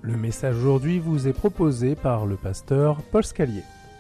Le message aujourd'hui vous est proposé par le pasteur Paul Scalier.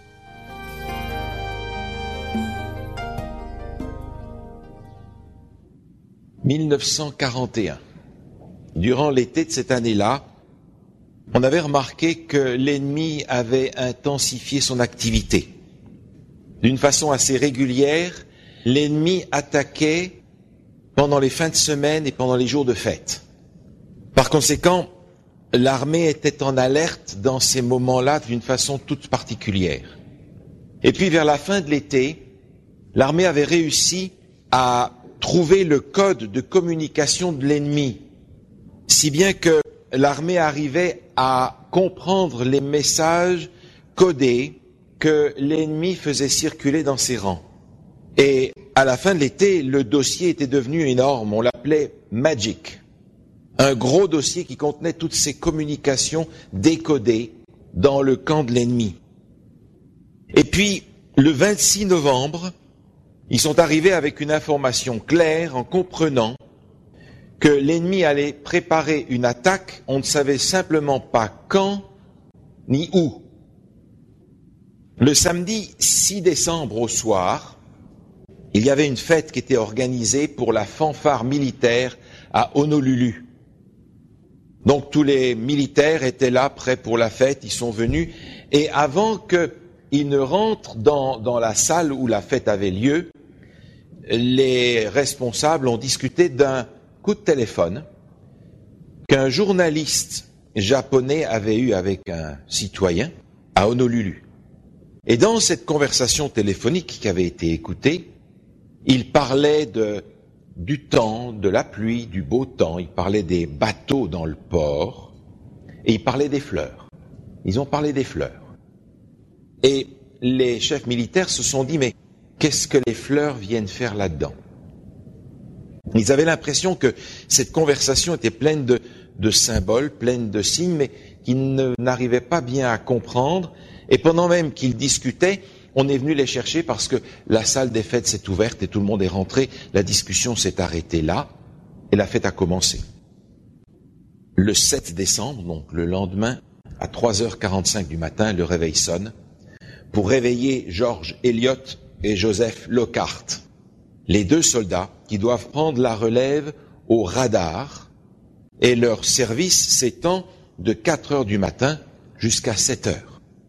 « 1941. Durant l'été de cette année-là, on avait remarqué que l'ennemi avait intensifié son activité. D'une façon assez régulière, l'ennemi attaquait pendant les fins de semaine et pendant les jours de fête. Par conséquent, l'armée était en alerte dans ces moments-là d'une façon toute particulière. Et puis vers la fin de l'été, l'armée avait réussi à trouver le code de communication de l'ennemi, si bien que l'armée arrivait à comprendre les messages codés que l'ennemi faisait circuler dans ses rangs. Et à la fin de l'été, le dossier était devenu énorme, on l'appelait Magic. Un gros dossier qui contenait toutes ces communications décodées dans le camp de l'ennemi. Et puis, le 26 novembre, ils sont arrivés avec une information claire en comprenant que l'ennemi allait préparer une attaque, on ne savait simplement pas quand ni où. Le samedi 6 décembre au soir, il y avait une fête qui était organisée pour la fanfare militaire à Honolulu. Donc tous les militaires étaient là, prêts pour la fête, ils sont venus, et avant qu'ils ne rentrent dans la salle où la fête avait lieu, les responsables ont discuté d'un coup de téléphone qu'un journaliste japonais avait eu avec un citoyen à Honolulu. Et dans cette conversation téléphonique qui avait été écoutée, il parlait du temps, de la pluie, du beau temps, il parlait des bateaux dans le port, et il parlait des fleurs. Ils ont parlé des fleurs. Et les chefs militaires se sont dit, mais qu'est-ce que les fleurs viennent faire là-dedans? Ils avaient l'impression que cette conversation était pleine de symboles, pleine de signes, mais qu'ils n'arrivaient pas bien à comprendre. Et pendant même qu'ils discutaient, on est venu les chercher parce que la salle des fêtes s'est ouverte et tout le monde est rentré. La discussion s'est arrêtée là et la fête a commencé. Le 7 décembre, donc le lendemain, à 3h45 du matin, le réveil sonne pour réveiller George Elliott et Joseph Lockhart, les deux soldats qui doivent prendre la relève au radar, et leur service s'étend de 4h du matin jusqu'à 7h.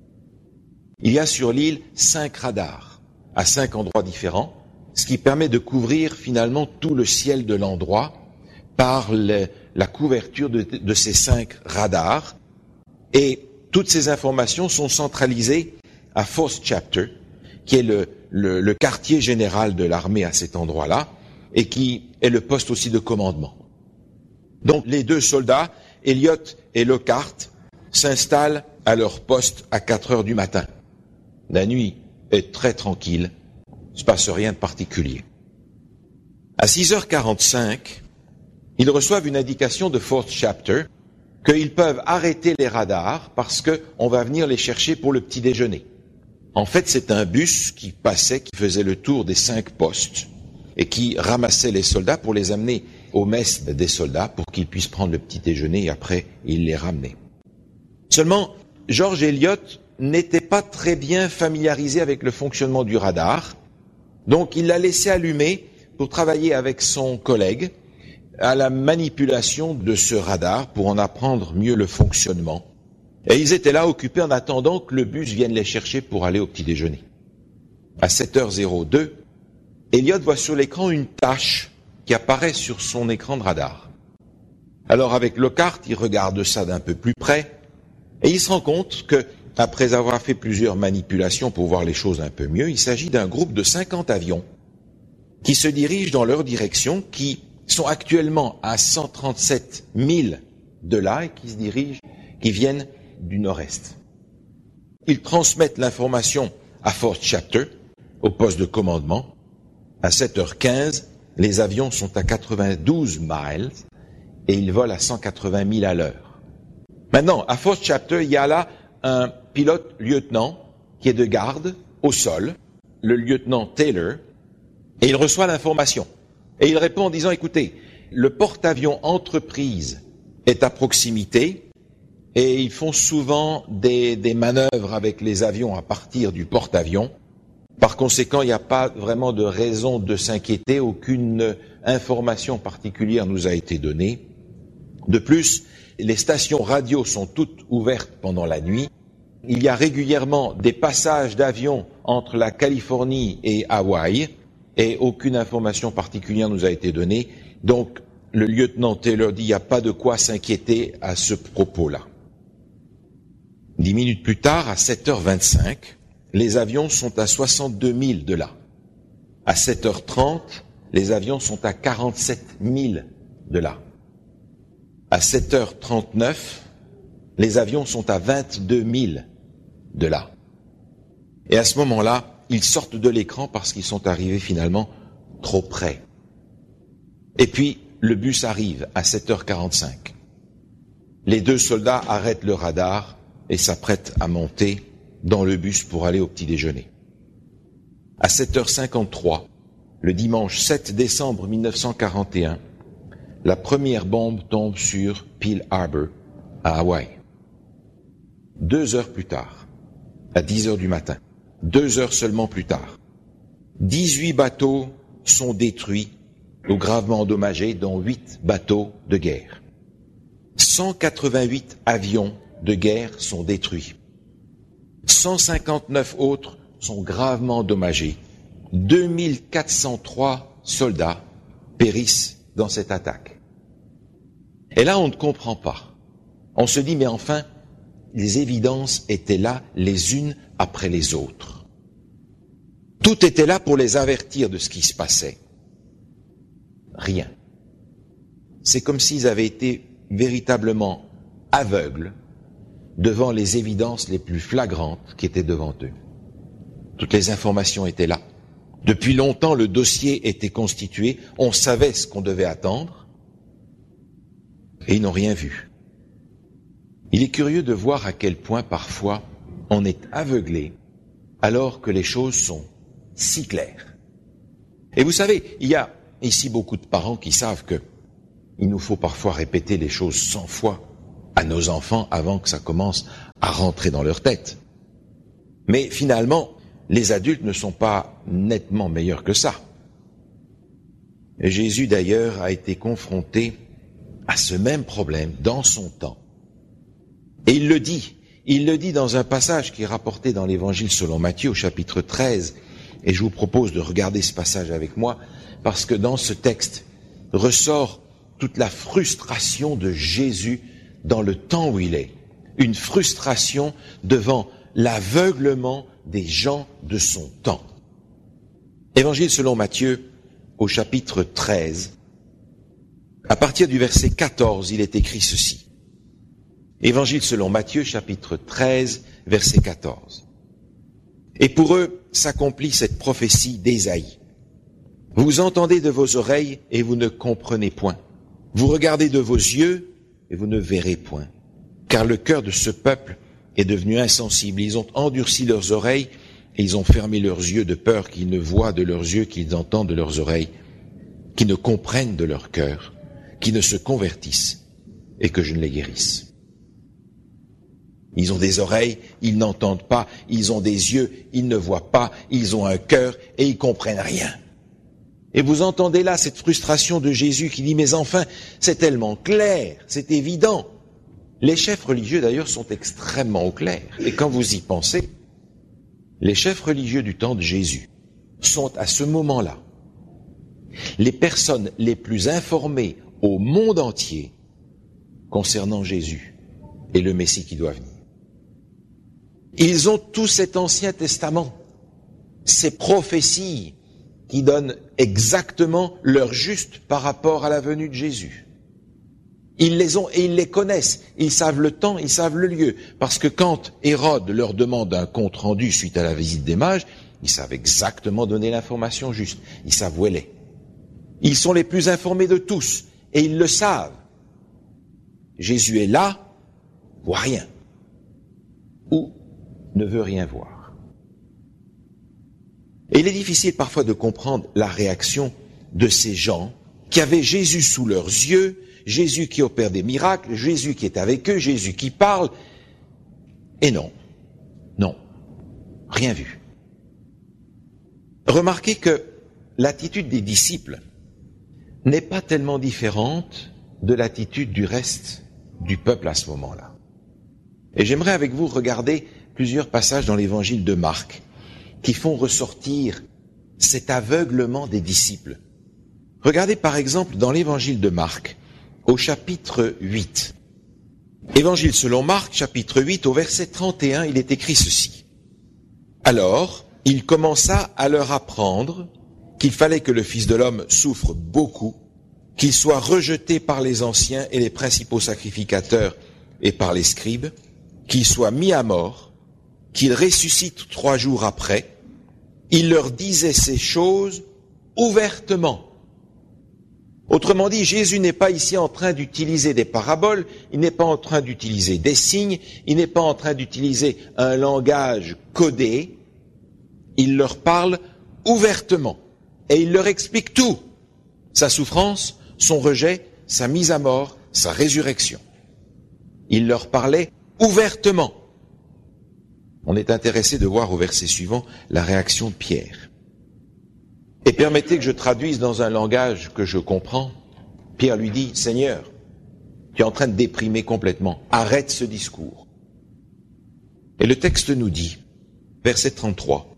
Il y a sur l'île 5 radars, à 5 endroits différents, ce qui permet de couvrir finalement tout le ciel de l'endroit par la couverture de ces 5 radars. Et toutes ces informations sont centralisées à Fourth Chapter, qui est le quartier général de l'armée à cet endroit-là, et qui est le poste aussi de commandement. Donc les deux soldats, Elliott et Lockhart, s'installent à leur poste à 4h du matin. La nuit est très tranquille, il ne se passe rien de particulier. À 6h45, ils reçoivent une indication de Fourth Chapter qu'ils peuvent arrêter les radars parce qu'on va venir les chercher pour le petit déjeuner. En fait, c'est un bus qui passait, qui faisait le tour des 5 postes et qui ramassait les soldats pour les amener aux messes des soldats pour qu'ils puissent prendre le petit déjeuner et après, il les ramenait. Seulement, George Elliott n'était pas très bien familiarisé avec le fonctionnement du radar, donc il l'a laissé allumer pour travailler avec son collègue à la manipulation de ce radar pour en apprendre mieux le fonctionnement. Et ils étaient là occupés en attendant que le bus vienne les chercher pour aller au petit déjeuner. À 7h02, Elliott voit sur l'écran une tache qui apparaît sur son écran de radar. Alors avec Lockhart, il regarde ça d'un peu plus près et il se rend compte que, après avoir fait plusieurs manipulations pour voir les choses un peu mieux, il s'agit d'un groupe de 50 avions qui se dirigent dans leur direction, qui sont actuellement à 137 000 de là et qui viennent du nord-est. Ils transmettent l'information à Fourth Chapter, au poste de commandement. À 7h15, les avions sont à 92 miles et ils volent à 180 000 à l'heure. Maintenant, à Fourth Chapter, il y a là un pilote-lieutenant qui est de garde au sol, le lieutenant Taylor, et il reçoit l'information. Et il répond en disant, écoutez, le porte-avions Entreprise est à proximité et ils font souvent des manœuvres avec les avions à partir du porte-avions. Par conséquent, il n'y a pas vraiment de raison de s'inquiéter, aucune information particulière nous a été donnée. De plus, les stations radio sont toutes ouvertes pendant la nuit. Il y a régulièrement des passages d'avions entre la Californie et Hawaï, et aucune information particulière nous a été donnée. Donc, le lieutenant Taylor dit, il n'y a pas de quoi s'inquiéter à ce propos-là. 10 minutes plus tard, à 7h25, les avions sont à 62 000 de là. À 7h30, les avions sont à 47 000 de là. À 7h39, les avions sont à 22 000 de là. Et à ce moment-là, ils sortent de l'écran parce qu'ils sont arrivés finalement trop près. Et puis, le bus arrive à 7h45. Les deux soldats arrêtent le radar et s'apprêtent à monter dans le bus pour aller au petit déjeuner. À 7h53, le dimanche 7 décembre 1941, la première bombe tombe sur Pearl Harbor, à Hawaï. 2 heures plus tard, à 10 heures du matin, 2 heures seulement plus tard, 18 bateaux sont détruits ou gravement endommagés, dont 8 bateaux de guerre. 188 avions de guerre sont détruits. 159 autres sont gravement endommagés. 2403 soldats périssent dans cette attaque. Et là, on ne comprend pas. On se dit, mais enfin, les évidences étaient là les unes après les autres. Tout était là pour les avertir de ce qui se passait. Rien. C'est comme s'ils avaient été véritablement aveugles devant les évidences les plus flagrantes qui étaient devant eux. Toutes les informations étaient là. Depuis longtemps, le dossier était constitué, on savait ce qu'on devait attendre, et ils n'ont rien vu. Il est curieux de voir à quel point parfois on est aveuglé alors que les choses sont si claires. Et vous savez, il y a ici beaucoup de parents qui savent que il nous faut parfois répéter les choses 100 fois à nos enfants avant que ça commence à rentrer dans leur tête. Mais finalement, les adultes ne sont pas nettement meilleurs que ça. Et Jésus d'ailleurs a été confronté à ce même problème dans son temps. Et il le dit dans un passage qui est rapporté dans l'Évangile selon Matthieu au chapitre 13. Et je vous propose de regarder ce passage avec moi, parce que dans ce texte ressort toute la frustration de Jésus dans le temps où il est. Une frustration devant l'aveuglement des gens de son temps. Évangile selon Matthieu, au chapitre 13, à partir du verset 14, il est écrit ceci. Évangile selon Matthieu, chapitre 13, verset 14. Et pour eux s'accomplit cette prophétie d'Ésaïe. Vous entendez de vos oreilles et vous ne comprenez point. Vous regardez de vos yeux et vous ne verrez point. Car le cœur de ce peuple est devenu insensible. Ils ont endurci leurs oreilles et ils ont fermé leurs yeux de peur qu'ils ne voient de leurs yeux, qu'ils entendent de leurs oreilles, qu'ils ne comprennent de leur cœur, qu'ils ne se convertissent et que je ne les guérisse. Ils ont des oreilles, ils n'entendent pas, ils ont des yeux, ils ne voient pas, ils ont un cœur et ils comprennent rien. Et vous entendez là cette frustration de Jésus qui dit, mais enfin, c'est tellement clair, c'est évident. Les chefs religieux d'ailleurs sont extrêmement au clair. Et quand vous y pensez, les chefs religieux du temps de Jésus sont à ce moment-là les personnes les plus informées au monde entier concernant Jésus et le Messie qui doit venir. Ils ont tout cet Ancien Testament, ces prophéties qui donnent exactement l'heure juste par rapport à la venue de Jésus. Ils les ont et ils les connaissent. Ils savent le temps, ils savent le lieu. Parce que quand Hérode leur demande un compte rendu suite à la visite des mages, ils savent exactement donner l'information juste. Ils savent où elle est. Ils sont les plus informés de tous et ils le savent. Jésus est là, voit rien. Ou ne veut rien voir. Et il est difficile parfois de comprendre la réaction de ces gens qui avaient Jésus sous leurs yeux, Jésus qui opère des miracles, Jésus qui est avec eux, Jésus qui parle. Et non, rien vu. Remarquez que l'attitude des disciples n'est pas tellement différente de l'attitude du reste du peuple à ce moment-là. Et j'aimerais avec vous regarder plusieurs passages dans l'évangile de Marc qui font ressortir cet aveuglement des disciples. Regardez par exemple dans l'évangile de Marc, au chapitre 8. Évangile selon Marc, chapitre 8, au verset 31, il est écrit ceci. Alors, il commença à leur apprendre qu'il fallait que le Fils de l'homme souffre beaucoup, qu'il soit rejeté par les anciens et les principaux sacrificateurs et par les scribes, qu'il soit mis à mort, qu'il ressuscite 3 jours après. Il leur disait ces choses ouvertement. Autrement dit, Jésus n'est pas ici en train d'utiliser des paraboles, il n'est pas en train d'utiliser des signes, il n'est pas en train d'utiliser un langage codé. Il leur parle ouvertement et il leur explique tout. Sa souffrance, son rejet, sa mise à mort, sa résurrection. Il leur parlait ouvertement. On est intéressé de voir au verset suivant la réaction de Pierre. Et permettez que je traduise dans un langage que je comprends. Pierre lui dit, « Seigneur, tu es en train de déprimer complètement. Arrête ce discours. » Et le texte nous dit, verset 33,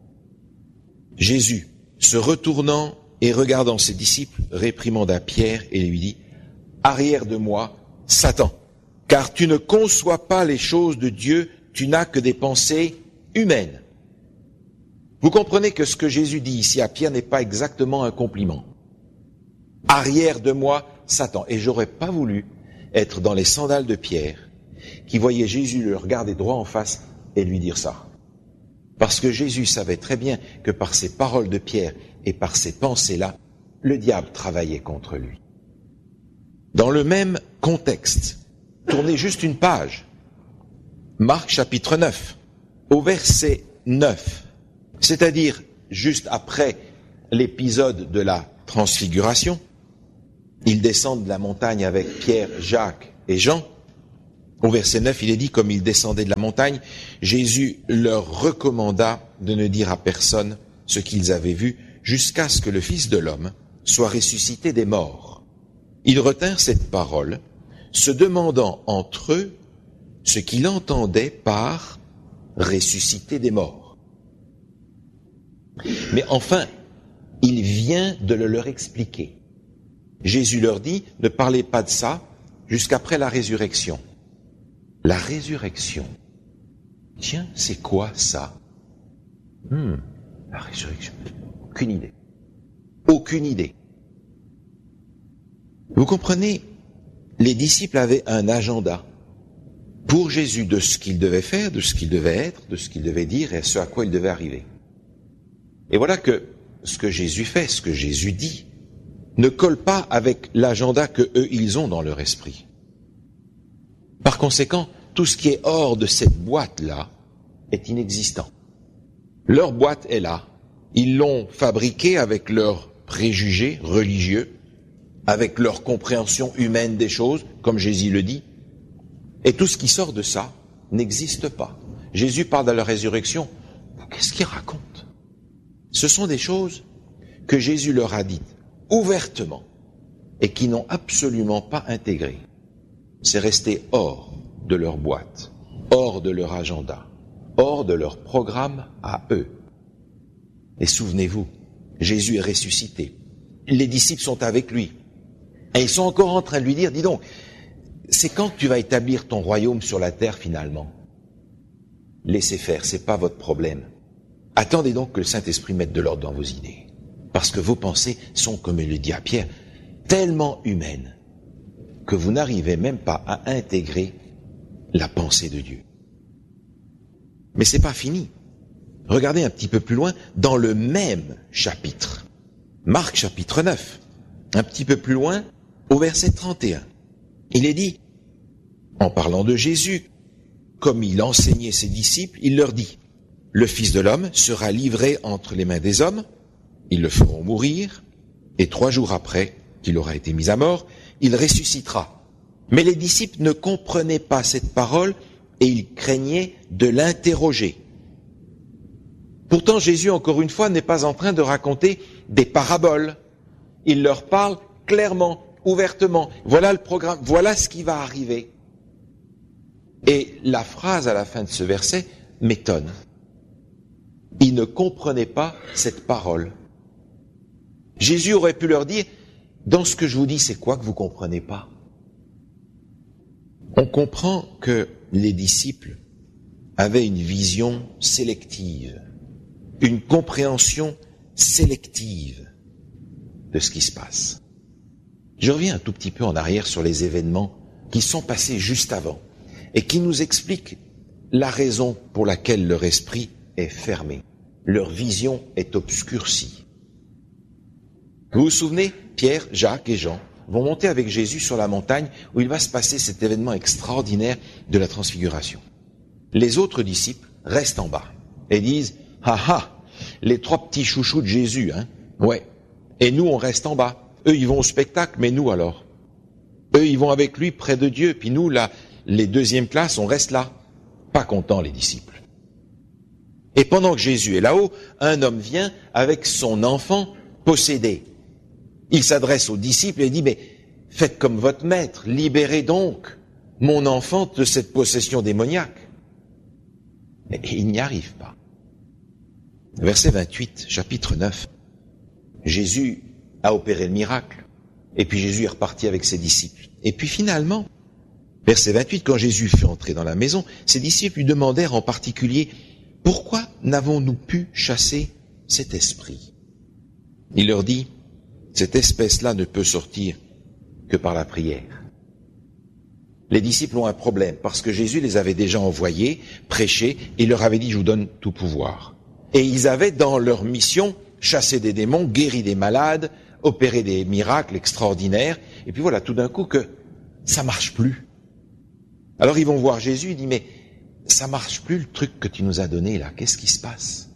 « Jésus, se retournant et regardant ses disciples, réprimanda Pierre et lui dit, « Arrière de moi, Satan, car tu ne conçois pas les choses de Dieu, tu n'as que des pensées humaines. » Vous comprenez que ce que Jésus dit ici à Pierre n'est pas exactement un compliment. Arrière de moi, Satan. Et j'aurais pas voulu être dans les sandales de Pierre, qui voyait Jésus le regarder droit en face et lui dire ça. Parce que Jésus savait très bien que par ces paroles de Pierre et par ces pensées-là, le diable travaillait contre lui. Dans le même contexte, tournez juste une page. Marc chapitre 9, au verset 9. C'est-à-dire, juste après l'épisode de la transfiguration, ils descendent de la montagne avec Pierre, Jacques et Jean. Au verset 9, il est dit, comme ils descendaient de la montagne, Jésus leur recommanda de ne dire à personne ce qu'ils avaient vu jusqu'à ce que le Fils de l'homme soit ressuscité des morts. Ils retinrent cette parole, se demandant entre eux ce qu'ils entendaient par ressusciter des morts. Mais enfin, il vient de le leur expliquer. Jésus leur dit, ne parlez pas de ça jusqu'après la résurrection. La résurrection. Tiens, c'est quoi ça? La résurrection. Aucune idée. Aucune idée. Vous comprenez, les disciples avaient un agenda pour Jésus de ce qu'il devait faire, de ce qu'il devait être, de ce qu'il devait dire et ce à quoi il devait arriver. Et voilà que ce que Jésus fait, ce que Jésus dit, ne colle pas avec l'agenda que eux, ils ont dans leur esprit. Par conséquent, tout ce qui est hors de cette boîte-là est inexistant. Leur boîte est là. Ils l'ont fabriquée avec leurs préjugés religieux, avec leur compréhension humaine des choses, comme Jésus le dit. Et tout ce qui sort de ça n'existe pas. Jésus parle de la résurrection. Qu'est-ce qu'il raconte? Ce sont des choses que Jésus leur a dites ouvertement et qui n'ont absolument pas intégré. C'est resté hors de leur boîte, hors de leur agenda, hors de leur programme à eux. Et souvenez-vous, Jésus est ressuscité. Les disciples sont avec lui. Et ils sont encore en train de lui dire, dis donc, c'est quand que tu vas établir ton royaume sur la terre finalement? Laissez faire, c'est pas votre problème. Attendez donc que le Saint-Esprit mette de l'ordre dans vos idées. Parce que vos pensées sont, comme il le dit à Pierre, tellement humaines que vous n'arrivez même pas à intégrer la pensée de Dieu. Mais c'est pas fini. Regardez un petit peu plus loin, dans le même chapitre. Marc chapitre 9. Un petit peu plus loin, au verset 31. Il est dit, en parlant de Jésus, comme il enseignait ses disciples, il leur dit, le Fils de l'homme sera livré entre les mains des hommes, ils le feront mourir, et 3 jours après qu'il aura été mis à mort, il ressuscitera. Mais les disciples ne comprenaient pas cette parole et ils craignaient de l'interroger. Pourtant, Jésus, encore une fois, n'est pas en train de raconter des paraboles. Il leur parle clairement, ouvertement. Voilà le programme, voilà ce qui va arriver. Et la phrase à la fin de ce verset m'étonne. Ils ne comprenaient pas cette parole. Jésus aurait pu leur dire, dans ce que je vous dis, c'est quoi que vous ne comprenez pas? On comprend que les disciples avaient une vision sélective, une compréhension sélective de ce qui se passe. Je reviens un tout petit peu en arrière sur les événements qui sont passés juste avant et qui nous expliquent la raison pour laquelle leur esprit est fermé, leur vision est obscurcie. Vous vous souvenez, Pierre, Jacques et Jean vont monter avec Jésus sur la montagne où il va se passer cet événement extraordinaire de la transfiguration. Les autres disciples restent en bas et disent « Ah ah, les trois petits chouchous de Jésus, hein, ouais. Et nous, on reste en bas. Eux, ils vont au spectacle, mais nous alors? Eux, ils vont avec lui près de Dieu, puis nous, là, les deuxièmes classes, on reste là. » Pas contents, les disciples. Et pendant que Jésus est là-haut, un homme vient avec son enfant possédé. Il s'adresse aux disciples et dit, mais faites comme votre maître, libérez donc mon enfant de cette possession démoniaque. Mais il n'y arrive pas. Verset 28, chapitre 9. Jésus a opéré le miracle. Et puis Jésus est reparti avec ses disciples. Et puis finalement, verset 28, quand Jésus fut entré dans la maison, ses disciples lui demandèrent en particulier, pourquoi n'avons-nous pu chasser cet esprit? Il leur dit, cette espèce-là ne peut sortir que par la prière. Les disciples ont un problème parce que Jésus les avait déjà envoyés, prêchés, et il leur avait dit, je vous donne tout pouvoir. Et ils avaient dans leur mission chassé des démons, guéri des malades, opéré des miracles extraordinaires, et puis voilà, tout d'un coup que ça marche plus. Alors ils vont voir Jésus, il dit, mais ça marche plus le truc que tu nous as donné là, qu'est-ce qui se passe?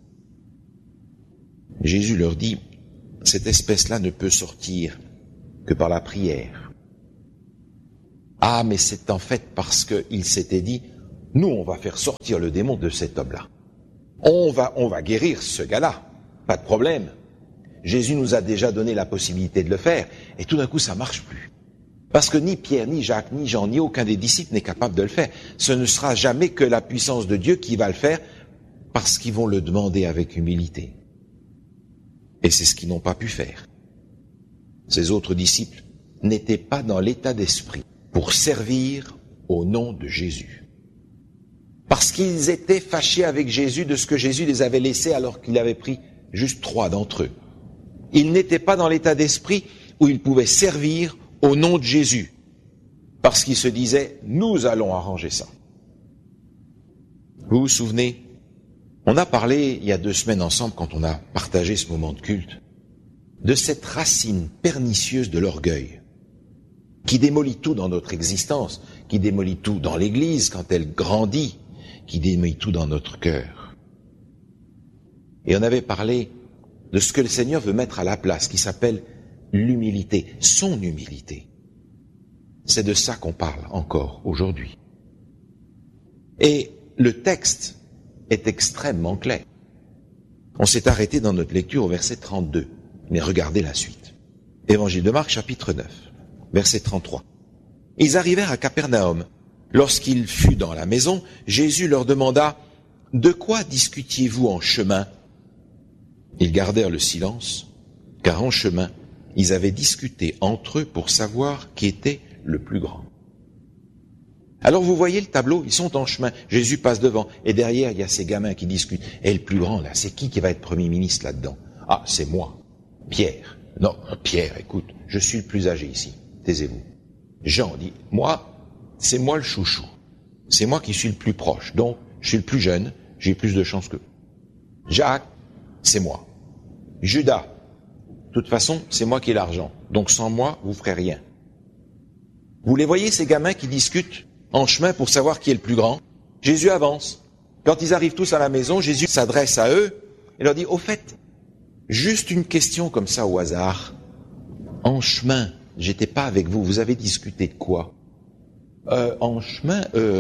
Jésus leur dit, cette espèce-là ne peut sortir que par la prière. Ah, mais c'est en fait parce qu'il s'était dit, nous on va faire sortir le démon de cet homme-là. On va guérir ce gars-là, pas de problème. Jésus nous a déjà donné la possibilité de le faire, et tout d'un coup ça marche plus. Parce que ni Pierre, ni Jacques, ni Jean, ni aucun des disciples n'est capable de le faire. Ce ne sera jamais que la puissance de Dieu qui va le faire, parce qu'ils vont le demander avec humilité. Et c'est ce qu'ils n'ont pas pu faire. Ces autres disciples n'étaient pas dans l'état d'esprit pour servir au nom de Jésus. Parce qu'ils étaient fâchés avec Jésus de ce que Jésus les avait laissés alors qu'il avait pris juste 3 d'entre eux. Ils n'étaient pas dans l'état d'esprit où ils pouvaient servir au nom de Jésus. Parce qu'ils se disaient, nous allons arranger ça. Vous vous souvenez? On a parlé il y a 2 semaines ensemble, quand on a partagé ce moment de culte, de cette racine pernicieuse de l'orgueil, qui démolit tout dans notre existence, qui démolit tout dans l'Église quand elle grandit, qui démolit tout dans notre cœur. Et on avait parlé de ce que le Seigneur veut mettre à la place, qui s'appelle l'humilité, son humilité. C'est de ça qu'on parle encore aujourd'hui. Et le texte est extrêmement clair. On s'est arrêté dans notre lecture au verset 32, mais regardez la suite. Évangile de Marc, chapitre 9, verset 33. Ils arrivèrent à Capernaum. Lorsqu'il fut dans la maison, Jésus leur demanda, « De quoi discutiez-vous en chemin ?» Ils gardèrent le silence, car en chemin, ils avaient discuté entre eux pour savoir qui était le plus grand. Alors vous voyez le tableau, ils sont en chemin, Jésus passe devant, et derrière il y a ces gamins qui discutent. Et le plus grand là, c'est qui va être Premier ministre là-dedans? Ah, c'est moi, Pierre. Non, Pierre, écoute, je suis le plus âgé ici, taisez-vous. Jean dit, moi, c'est moi le chouchou. C'est moi qui suis le plus proche, donc je suis le plus jeune, j'ai plus de chance que vous. Jacques, c'est moi. Judas, de toute façon, c'est moi qui ai l'argent, donc sans moi, vous ferez rien. Vous les voyez, ces gamins qui discutent en chemin pour savoir qui est le plus grand? Jésus avance. Quand ils arrivent tous à la maison, Jésus s'adresse à eux et leur dit, au fait, juste une question comme ça au hasard. En chemin, j'étais pas avec vous. Vous avez discuté de quoi? En chemin,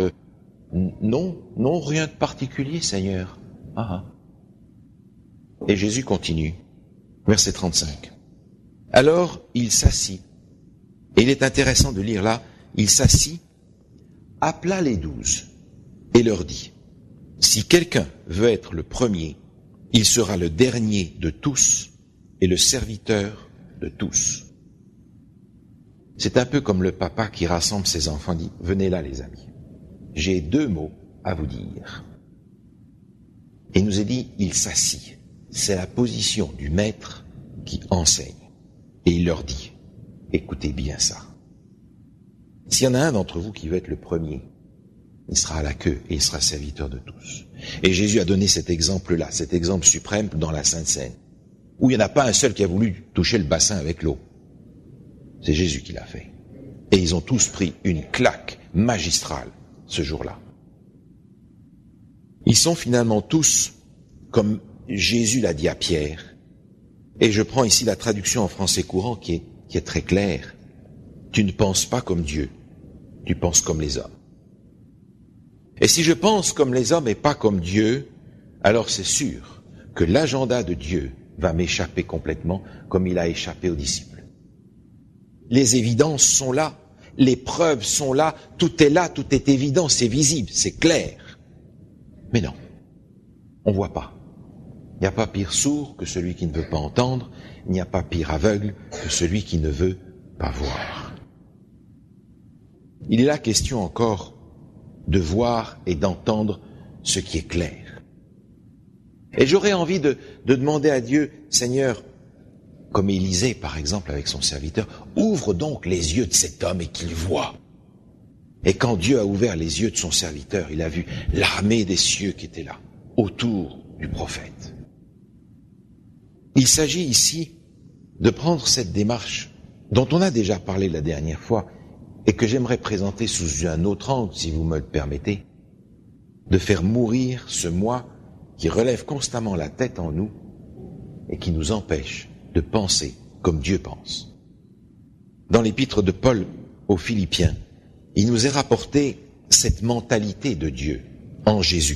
non, rien de particulier, Seigneur. Ah. Et Jésus continue, verset 35. Alors, il s'assit. Et il est intéressant de lire là, il s'assit, appela les 12 et leur dit, si quelqu'un veut être le premier, il sera le dernier de tous et le serviteur de tous. C'est un peu comme le papa qui rassemble ses enfants, dit, venez là les amis, j'ai 2 mots à vous dire. Et il nous est dit, il s'assit. C'est la position du maître qui enseigne. Et il leur dit, écoutez bien ça. S'il y en a un d'entre vous qui veut être le premier, il sera à la queue et il sera serviteur de tous. Et Jésus a donné cet exemple-là, cet exemple suprême dans la Sainte Seine, où il n'y en a pas un seul qui a voulu toucher le bassin avec l'eau. C'est Jésus qui l'a fait. Et ils ont tous pris une claque magistrale ce jour-là. Ils sont finalement tous, comme Jésus l'a dit à Pierre, et je prends ici la traduction en français courant qui est très claire. Tu ne penses pas comme Dieu, tu penses comme les hommes. Et si je pense comme les hommes et pas comme Dieu, alors c'est sûr que l'agenda de Dieu va m'échapper complètement comme il a échappé aux disciples. Les évidences sont là, les preuves sont là, tout est évident, c'est visible, c'est clair. Mais non, on voit pas. Il n'y a pas pire sourd que celui qui ne veut pas entendre, il n'y a pas pire aveugle que celui qui ne veut pas voir. Il est là question encore de voir et d'entendre ce qui est clair. Et j'aurais envie de demander à Dieu, Seigneur, comme Élisée par exemple avec son serviteur, ouvre donc les yeux de cet homme et qu'il voie. Et quand Dieu a ouvert les yeux de son serviteur, il a vu l'armée des cieux qui était là, autour du prophète. Il s'agit ici de prendre cette démarche dont on a déjà parlé la dernière fois et que j'aimerais présenter sous un autre angle, si vous me le permettez, de faire mourir ce moi qui relève constamment la tête en nous et qui nous empêche de penser comme Dieu pense. Dans l'épître de Paul aux Philippiens, il nous est rapporté cette mentalité de Dieu en Jésus.